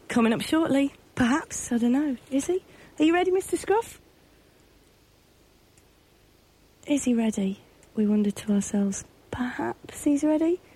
Coming up shortly, perhaps. I don't know. Is he? Are you ready, Mr. Scruff? Is he ready? We wonder to ourselves, perhaps he's ready.